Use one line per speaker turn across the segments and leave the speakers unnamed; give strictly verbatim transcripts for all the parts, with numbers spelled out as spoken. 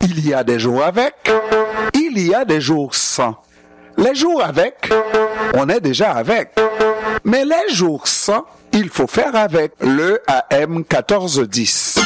Il y a des jours avec, il y a des jours sans. Les jours avec, on est déjà avec. Mais les jours sans, il faut faire avec le A M quatorze dix.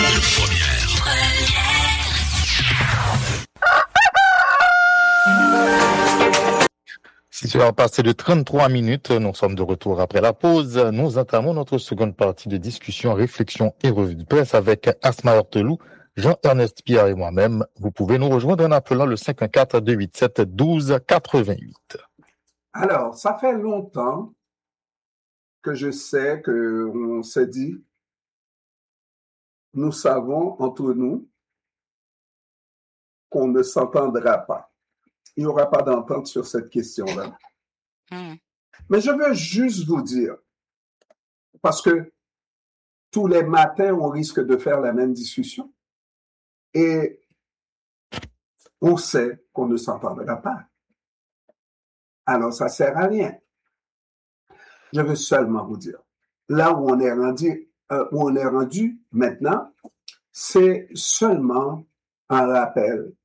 six heures passées de trente-trois minutes, nous sommes de retour après la pause. Nous entamons notre seconde partie de discussion, réflexion et revue de presse avec Asma Hortelou, Jean-Ernest Pierre et moi-même. Vous pouvez nous rejoindre en appelant le cinq un quatre, deux huit sept, un deux huit huit.
Alors, ça fait longtemps que je sais qu'on s'est dit, nous savons entre nous qu'on ne s'entendra pas. Il n'y aura pas d'entente sur cette question-là. Mm. Mais je veux juste vous dire, parce que tous les matins, on risque de faire la même discussion et on sait qu'on ne s'entendra pas. Alors, ça ne sert à rien. Je veux seulement vous dire, là où on est rendu, euh, où on est rendu maintenant, c'est seulement un rappel.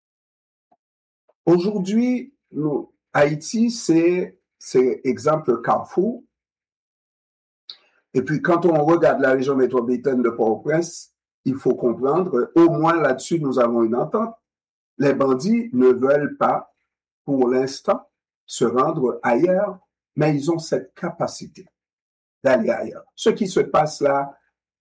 Aujourd'hui, nous, Haïti, c'est, c'est exemple Carrefour. Et puis, quand on regarde la région métropolitaine de Port-au-Prince, il faut comprendre, au moins là-dessus, nous avons une entente. Les bandits ne veulent pas, pour l'instant, se rendre ailleurs, mais ils ont cette capacité d'aller ailleurs. Ce qui se passe là,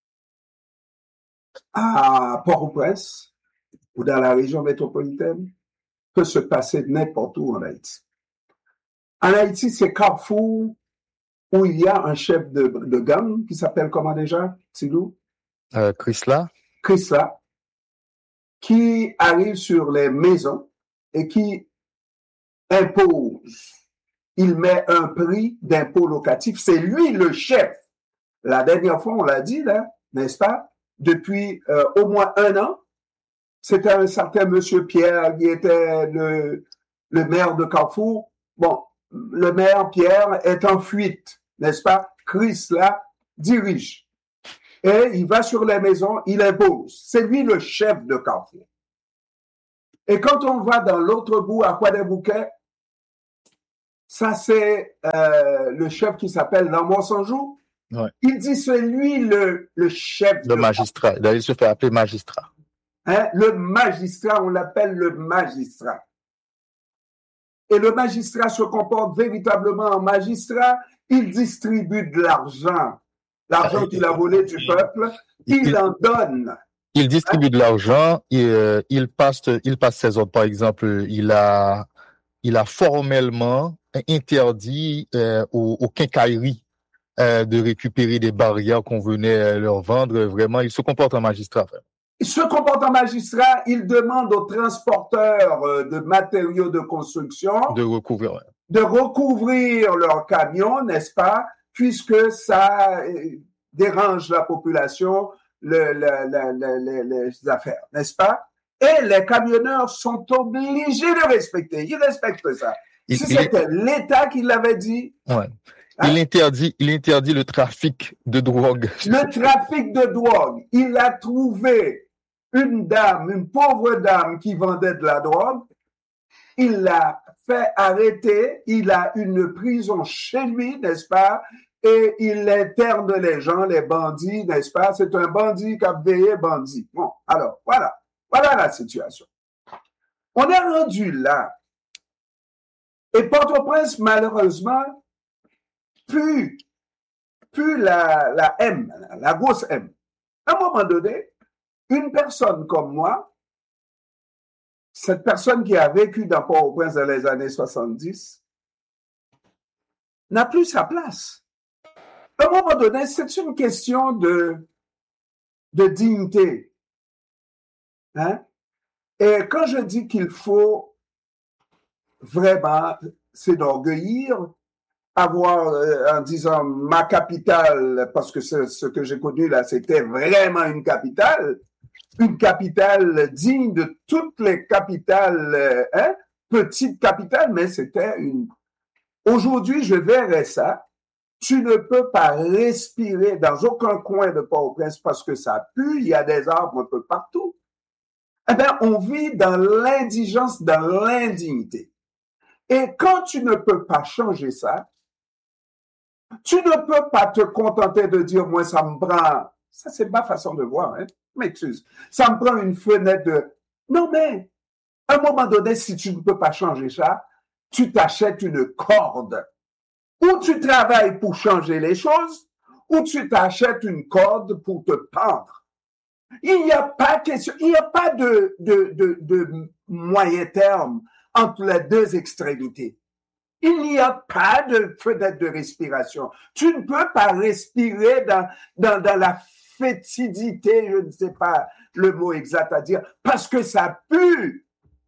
à Port-au-Prince, ou dans la région métropolitaine, peut se passer n'importe où en Haïti. En Haïti, c'est Carrefour, où il y a un chef de, de gang qui s'appelle comment déjà, Tidou?
Euh, Chrysla.
Chrysla, qui arrive sur les maisons et qui impose, il met un prix d'impôt locatif. C'est lui le chef. La dernière fois, on l'a dit, là, n'est-ce pas? Depuis euh, au moins un an, c'était un certain monsieur Pierre qui était le, le maire de Carrefour. Bon, le maire Pierre est en fuite, n'est-ce pas? Chris, là, dirige. Et il va sur les maisons, il impose. C'est lui le chef de Carrefour. Et quand on va dans l'autre bout, à Croix-des-Bouquets, ça c'est euh, le chef qui s'appelle Lamont Sanjou. Ouais. Il dit c'est lui le, le chef.
Le magistrat. D'ailleurs, il se fait appeler magistrat.
Hein? Le magistrat, on l'appelle le magistrat. Et le magistrat se comporte véritablement en magistrat. Il distribue de l'argent. L'argent qu'il a volé du peuple, il, il en donne.
Il distribue hein? de l'argent, il, euh, il, passe, il passe ses ordres. Par exemple, il a, il a formellement interdit euh, aux, aux quincailleries euh, de récupérer des barrières qu'on venait leur vendre. Vraiment, il se comporte en magistrat. Vraiment.
Il se comporte en magistrat, il demande aux transporteurs de matériaux de construction
de recouvrir, ouais.
de recouvrir leurs camions, n'est-ce pas, puisque ça dérange la population, le, le, le, le, le, les affaires, n'est-ce pas? Et les camionneurs sont obligés de respecter. Ils respectent ça. Il, si c'était est... l'État qui l'avait dit.
Ouais. Hein? Il interdit, il interdit le trafic de drogue.
Le trafic de drogue. Il a trouvé une dame, une pauvre dame qui vendait de la drogue. Il l'a fait arrêter. Il a une prison chez lui, n'est-ce pas? Et il interne les gens, les bandits, n'est-ce pas? C'est un bandit qui a veillé bandit. Bon, alors, voilà. Voilà la situation. On est rendu là. Et Port-au-Prince, malheureusement, plus, plus la, la M, la grosse M. À un moment donné, une personne comme moi, cette personne qui a vécu dans Port-au-Prince dans les années soixante-dix, n'a plus sa place. À un moment donné, c'est une question de, de dignité. Hein? Et quand je dis qu'il faut vraiment s'enorgueillir, avoir, euh, en disant ma capitale, parce que c'est, ce que j'ai connu là, c'était vraiment une capitale, une capitale digne de toutes les capitales, euh, hein, petites capitales, mais c'était une... Aujourd'hui, je verrais ça, tu ne peux pas respirer dans aucun coin de Port-au-Prince parce que ça pue, il y a des arbres un peu partout. eh bien, on vit dans l'indigence, dans l'indignité. Et quand tu ne peux pas changer ça, tu ne peux pas te contenter de dire, moi, ça me prend, ça c'est ma façon de voir, hein, m'excuse, ça me prend une fenêtre de, non mais, à un moment donné, si tu ne peux pas changer ça, tu t'achètes une corde. Ou tu travailles pour changer les choses, ou tu t'achètes une corde pour te pendre. Il n'y a pas question, il n'y a pas de, de, de, de moyen terme entre les deux extrémités. Il n'y a pas de fenêtre de respiration. Tu ne peux pas respirer dans, dans, dans la fétidité, je ne sais pas le mot exact à dire, parce que ça pue.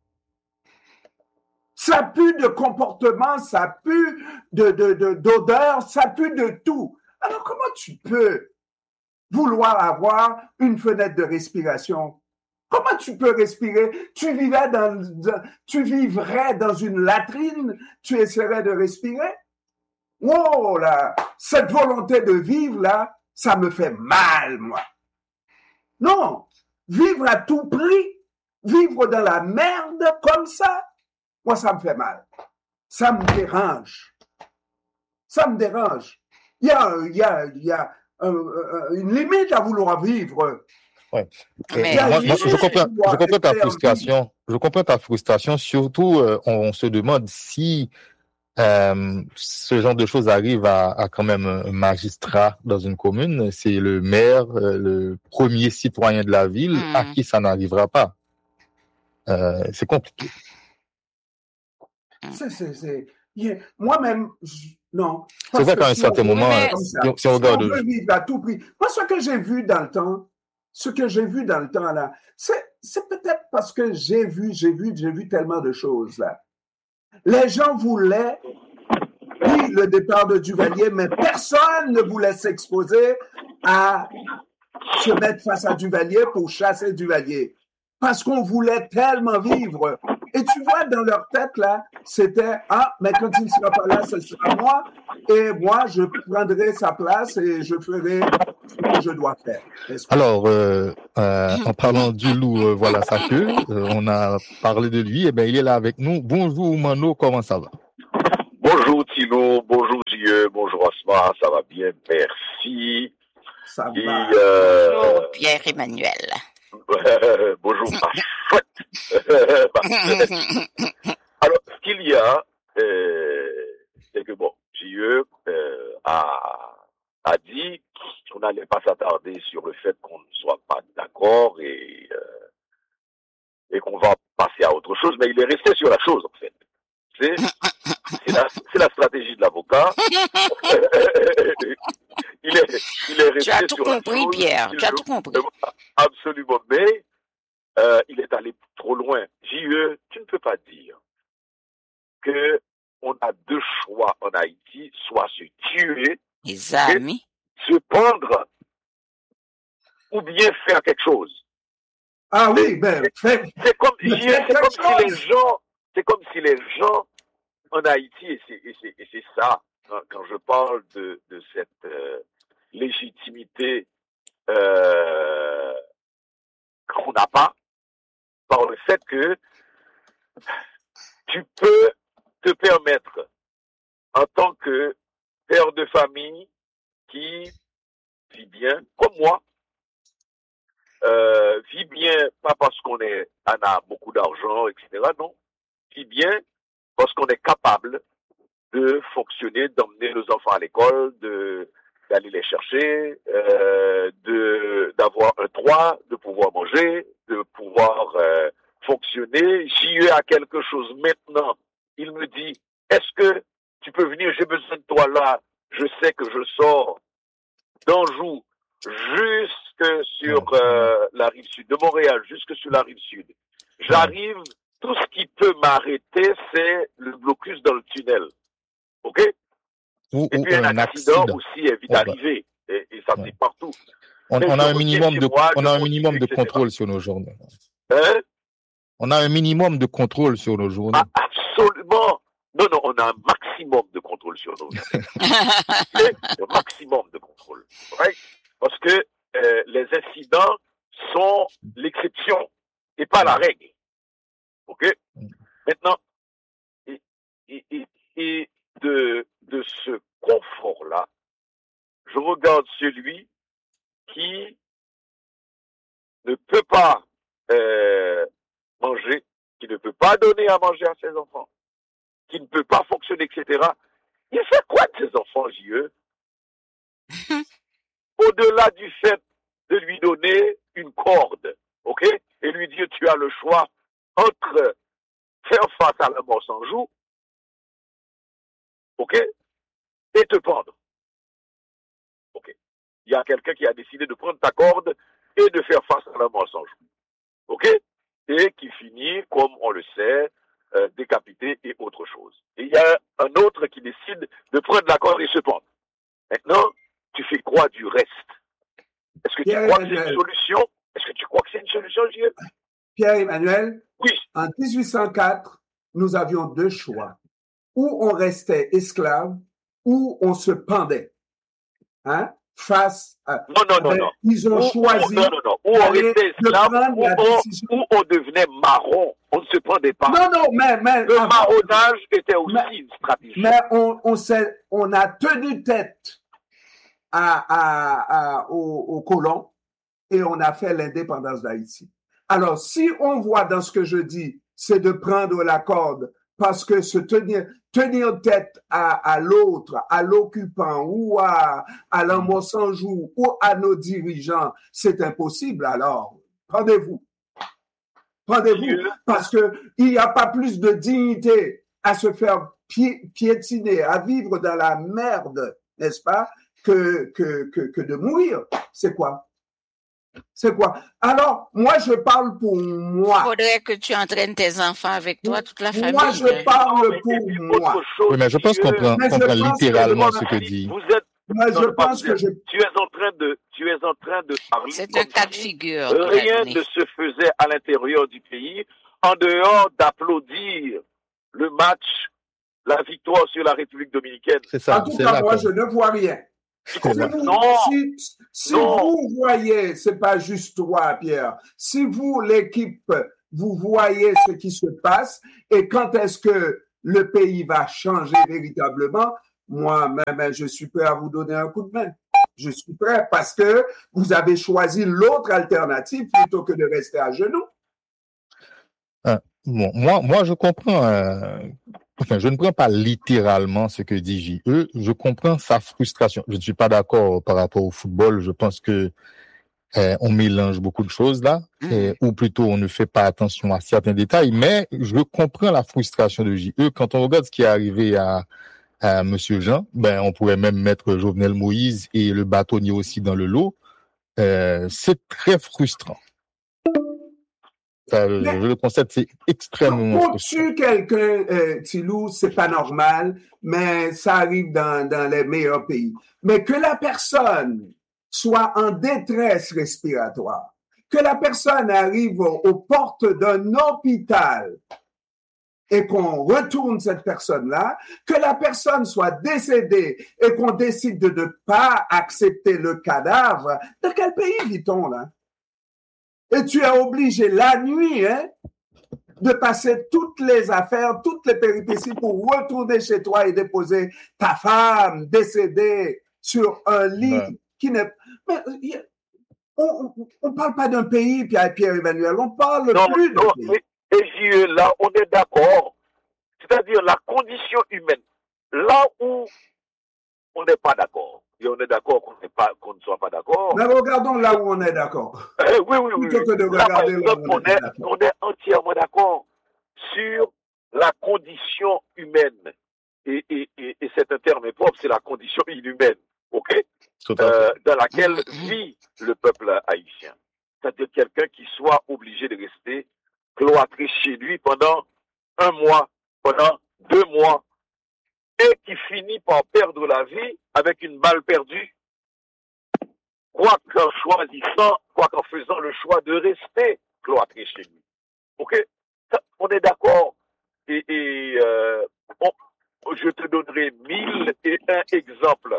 Ça pue de comportement, ça pue de, de, de, d'odeur, ça pue de tout. Alors comment tu peux vouloir avoir une fenêtre de respiration? Comment tu peux respirer? Tu vivrais dans, tu vivrais dans une latrine, tu essaierais de respirer? Oh là, cette volonté de vivre là, ça me fait mal, moi. Non, vivre à tout prix, vivre dans la merde comme ça, moi ça me fait mal. Ça me dérange. Ça me dérange. Il y a, il y a, il y a euh, une limite à vouloir vivre.
Ouais. Mais moi, moi, je comprends, je comprends ta frustration. Je comprends ta frustration. Surtout, euh, on, on se demande si euh, ce genre de choses arrive à, à quand même un magistrat dans une commune. C'est le maire, euh, le premier citoyen de la ville, mmh. à qui ça n'arrivera pas. Euh, c'est compliqué.
C'est, c'est, c'est... Yeah. Moi-même, je... non.
C'est vrai qu'à un si certain on... moment, mais... si, on, si on regarde,
on veut vivre à tout prix. Moi, ce que j'ai vu dans le temps. Ce que j'ai vu dans le temps, là, c'est, c'est peut-être parce que j'ai vu, j'ai vu, j'ai vu tellement de choses, là. Les gens voulaient, oui, le départ de Duvalier, mais personne ne voulait s'exposer à se mettre face à Duvalier pour chasser Duvalier. Parce qu'on voulait tellement vivre. Et tu vois, dans leur tête, là, c'était, ah, mais quand il ne sera pas là, ce sera moi. Et moi, je prendrai sa place et je ferai ce que je dois faire.
Alors, euh, euh, en parlant du loup, euh, voilà sa queue. Euh, on a parlé de lui. Eh bien, il est là avec nous. Bonjour, Mano. Comment ça va?
Bonjour, Tino. Bonjour, Dieu. Bonjour, Asma. Ça va bien. Merci.
Ça
et,
va.
Euh...
Bonjour, Pierre-Emmanuel.
Euh, bonjour, ma chouette. Alors, ce qu'il y a, euh, c'est que bon, J E euh, a, a dit qu'on n'allait pas s'attarder sur le fait qu'on ne soit pas d'accord et, euh, et qu'on va passer à autre chose, mais il est resté sur la chose, en fait. C'est, c'est, la, c'est la stratégie de l'avocat. il, est, il est resté
tu as tout
sur
compris,
la chose.
Pierre, tu as tout compris.
Absolument, mais euh, il est allé trop loin. J E, tu ne peux pas dire que on a deux choix en Haïti, soit se tuer,
les amis,
se pendre, ou bien faire quelque chose.
Ah oui, ben,
c'est, c'est comme, J E, c'est comme si les gens, c'est comme si les gens en Haïti, et c'est, et c'est, et c'est ça, quand, quand je parle de, de cette euh, légitimité euh, qu'on n'a pas, par le fait que tu peux te permettre, en tant que père de famille qui vit bien, comme moi, euh, vit bien, pas parce qu'on est, on a beaucoup d'argent, et cetera, non, vit bien parce qu'on est capable de fonctionner, d'emmener nos enfants à l'école, de d'aller les chercher, euh, de d'avoir un toit, de pouvoir manger, de pouvoir euh, fonctionner. J'y ai à quelque chose maintenant. Il me dit, est-ce que tu peux venir, j'ai besoin de toi là. Je sais que je sors d'Anjou jusque sur euh, la rive sud, de Montréal jusque sur la rive sud. J'arrive, tout ce qui peut m'arrêter, c'est le blocus dans le tunnel. OK?
Ou,
et puis
ou
un, un accident, accident aussi est vite oh, arrivé. Bah. Et, et ça ouais. c'est partout.
On, on a un minimum de, moi, on a un minimum de contrôle sur nos journées.
Hein?
On a un minimum de contrôle sur nos journées.
Ah, absolument. Non, non, on a un maximum de contrôle sur nos journées. Le maximum de contrôle. Right? Parce que euh, les incidents sont l'exception. et pas la règle. OK? Maintenant, et, et, et, et de, de ce confort-là, je regarde celui qui ne peut pas euh, manger, qui ne peut pas donner à manger à ses enfants, qui ne peut pas fonctionner, et cetera. Il fait quoi de ses enfants, J E? Au-delà du fait de lui donner une corde, ok, et lui dire tu as le choix entre faire face à la mort sans joue, ok, et te pendre. Ok. Il y a quelqu'un qui a décidé de prendre ta corde et de faire face à la mort sans joue. Ok? Et qui finit, comme on le sait, euh, décapité et autre chose. Et il y a un autre qui décide de prendre la corde et se pendre. Maintenant, tu fais quoi du reste? Est-ce que tu
Pierre
crois que c'est
Emmanuel.
une solution? Est-ce que tu crois que c'est une solution, J E?
Pierre-Emmanuel,
Oui.
en dix-huit cent quatre, nous avions deux choix. Ou on restait esclave, ou on se pendait. Hein? Face à...
Non, non, non,
Ben,
non.
ils ont
Ou,
choisi
ou, non, non, non. Ou on
d'aller-
restait
de
esclave,
prendre
ou
la
on,
décision.
ou on devenait marron. On ne se pendait pas.
Non, non, mais, mais,
Le
avant-
marronnage était aussi
Mais-
une stratégie.
mais on, on, s'est- on a tenu tête à, à, à, aux, aux colons et on a fait l'indépendance d'Haïti. Alors, si on voit dans ce que je dis, c'est de prendre la corde parce que se tenir, tenir tête à, à l'autre, à l'occupant ou à, à l'amour sans jour ou à nos dirigeants, c'est impossible. Alors, pendez-vous. Pendez-vous.
Dieu.
Parce que il n'y a pas plus de dignité à se faire pi- piétiner, à vivre dans la merde, n'est-ce pas, que, que, que, que de mourir. C'est quoi? C'est quoi? Alors, moi, je parle pour moi.
Faudrait que tu entraînes tes enfants avec toi, toute la famille.
Moi, je parle pour
Et puis,
moi.
autre chose,
Oui, mais je pense qu'on
Dieu,
prend,
Mais je
comprend
pense que
littéralement
je-
ce que dit.
Vous êtes,
Moi,
non,
je
pas
pense
vous
que
êtes.
je...
Tu es en train de, tu es en train de parler
C'est
comme
un cas de
si
figure qu'il a
rien
donné.
ne se faisait à l'intérieur du pays, en dehors d'applaudir le match, la victoire sur la République dominicaine.
C'est ça,
En tout
c'est
cas,
là
moi,
qu'on-
je ne vois rien.
c'est
Si
là.
vous,
Non.
si, si
Non.
vous voyez, c'est pas juste toi, Pierre. Si vous, l'équipe, vous voyez ce qui se passe et quand est-ce que le pays va changer véritablement, moi-même, je suis prêt à vous donner un coup de main. Je suis prêt parce que vous avez choisi l'autre alternative plutôt que de rester à genoux.
Bon, moi, moi, je comprends. euh, Enfin, je ne prends pas littéralement ce que dit J E. Je comprends sa frustration. Je ne suis pas d'accord par rapport au football. Je pense que euh, on mélange beaucoup de choses là,
Mhm.
euh, ou plutôt on ne fait pas attention à certains détails. Mais je comprends la frustration de J E quand on regarde ce qui est arrivé à, à Monsieur Jean. Ben, on pourrait même mettre Jovenel Moïse et le bâtonnier aussi dans le lot. Euh, c'est très frustrant. Ça,
Mais-
je le constate, c'est extrêmement
Pour
frustrant.
tuer quelqu'un, euh, Tilou, c'est pas normal, mais ça arrive dans, dans les meilleurs pays. Mais que la personne soit en détresse respiratoire, que la personne arrive aux, aux portes d'un hôpital et qu'on retourne cette personne-là, que la personne soit décédée et qu'on décide de ne pas accepter le cadavre, dans quel pays vit-on là? Et tu es obligé la nuit, hein, de passer toutes les affaires, toutes les péripéties pour retourner chez toi et déposer ta femme décédée sur un lit
Ouais.
qui n'est... Mais, y a- on ne parle pas d'un pays, Pierre- Pierre-Emmanuel, on parle
Non,
plus d'un
non,
pays.
et, et J E, là, on est d'accord. C'est-à-dire la condition humaine. Là où on n'est pas d'accord, et on est d'accord qu'on n'est pas, qu'on ne soit pas d'accord.
Mais regardons là où on est d'accord.
Euh, oui, oui, oui.
Plutôt que de
Là, par
regarder là
exemple,
où on
on
est
est,
d'accord.
on est entièrement d'accord sur la condition humaine. Et, et, et, et c'est un terme propre, c'est la condition inhumaine, ok,
Tout à fait.
euh, dans laquelle vit le peuple haïtien. C'est-à-dire quelqu'un qui soit obligé de rester cloîtré chez lui pendant un mois, pendant deux mois, et qui finit par perdre la vie avec une balle perdue, quoi qu'en choisissant, quoi qu'en faisant le choix de rester cloîtré chez lui. Ok? Ça, on est d'accord. Et, et euh, on- je te donnerai mille et un exemples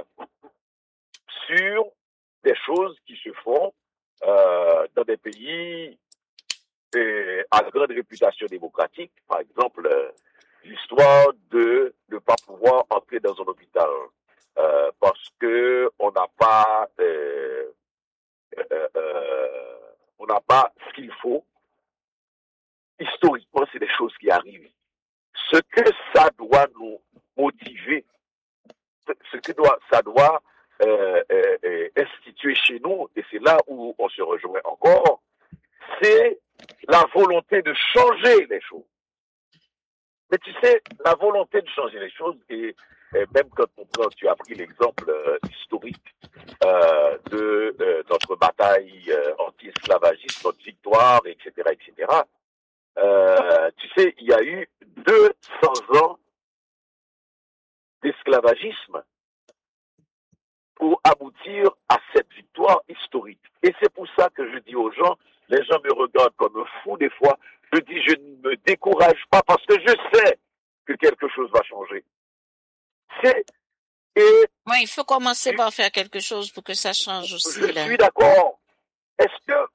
sur des choses qui se font euh, dans des pays euh, à grande réputation démocratique, par exemple, euh, l'histoire de ne pas pouvoir entrer dans un hôpital euh, parce que on n'a pas euh, euh, euh, on n'a pas ce qu'il faut. Historiquement, c'est des choses qui arrivent. Ce que ça doit nous motiver, ce que doit, ça doit euh, euh, euh, instituer chez nous, et c'est là où on se rejoint encore, c'est la volonté de changer les choses. Mais tu sais, la volonté de changer les choses, et, et même quand on prend, tu as pris l'exemple euh, historique euh, de euh, notre bataille euh, anti-esclavagiste, notre victoire, et cetera, et cetera. Euh, tu sais, il y a eu deux cents ans d'esclavagisme pour aboutir à cette victoire historique. Et c'est pour ça que je dis aux gens, les gens me regardent comme un fou des fois, je dis je ne me décourage pas parce que je sais que quelque chose va changer. C'est et
Oui, il faut commencer par faire quelque chose pour que ça change aussi.
Je
là.
suis d'accord. Est-ce que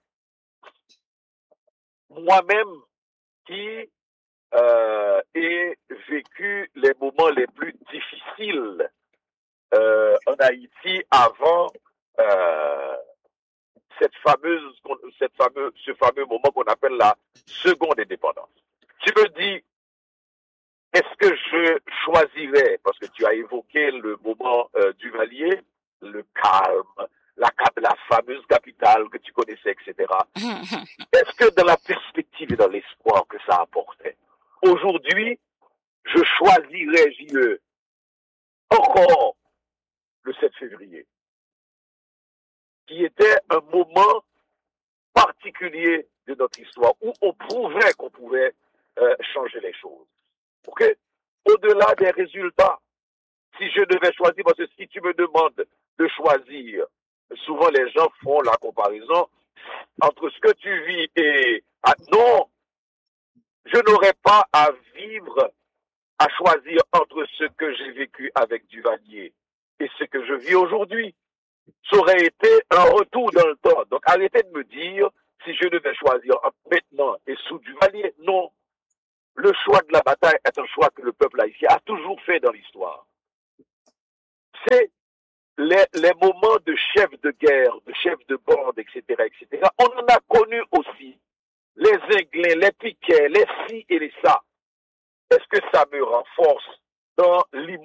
moi-même qui euh, ai vécu les moments les plus difficiles euh, en Haïti avant euh, cette fameuse, cette fameuse, ce fameux moment qu'on appelle la seconde indépendance. Tu me dis, est-ce que je choisirais, parce que tu as évoqué le moment euh, Duvalier, le calme, la, la fameuse capitale que tu connaissais, et cetera. Est-ce que dans la perspective et dans l'espoir que ça apportait, aujourd'hui, je choisirais, J E, encore le sept février, qui était un moment particulier de notre histoire, où on prouvait qu'on pouvait euh, changer les choses. Ok? Au-delà des résultats, si je devais choisir, parce que si tu me demandes de choisir, souvent les gens font la comparaison entre ce que tu vis et... Ah, non, je n'aurais pas à vivre, à choisir entre ce que j'ai vécu avec Duvalier et ce que je vis aujourd'hui. Ça aurait été un retour dans le temps. Donc arrêtez de me dire si je devais choisir maintenant et sous Duvalier. Non. Le choix de la bataille est un choix que le peuple haïtien a toujours fait dans l'histoire. C'est les, les moments de chef de guerre, de chef de bande, et cetera, et cetera. On en a connu aussi. Les Inglés, les Piquets, les ci et les ça. Est-ce que ça me renforce dans l'immobilité?